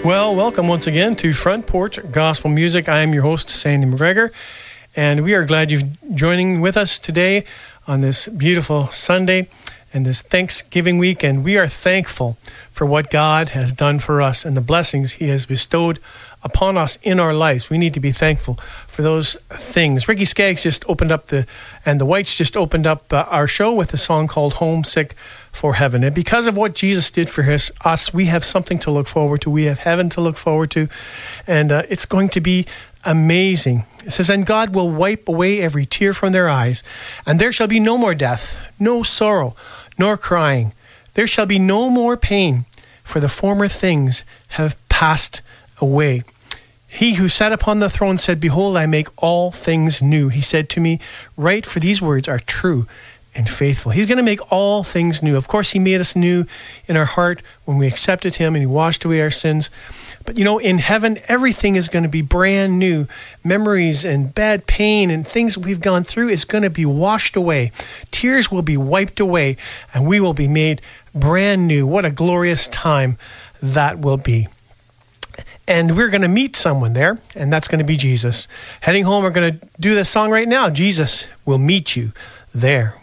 Well, welcome once again to Front Porch Gospel Music. I am your host, Sandy McGregor, and we are glad you're joining with us today on this beautiful Sunday and this Thanksgiving week, and we are thankful for what God has done for us and the blessings He has bestowed upon us in our lives. We need to be thankful for those things. Ricky Skaggs just opened up the Whites just opened up our show with a song called Homesick for Heaven. And because of what Jesus did for us, we have something to look forward to. We have heaven to look forward to, and it's going to be amazing. It says, "And God will wipe away every tear from their eyes, and there shall be no more death, no sorrow, nor crying. There shall be no more pain, for the former things have passed away. He who sat upon the throne said, Behold, I make all things new. He said to me, Write, for these words are true and faithful." He's going to make all things new. Of course, He made us new in our heart when we accepted Him and He washed away our sins. But in heaven, everything is going to be brand new. Memories and bad pain and things we've gone through is going to be washed away. Tears will be wiped away, and we will be made brand new. What a glorious time that will be. And we're going to meet someone there, and that's going to be Jesus. Heading home, we're going to do this song right now. Jesus will meet you there.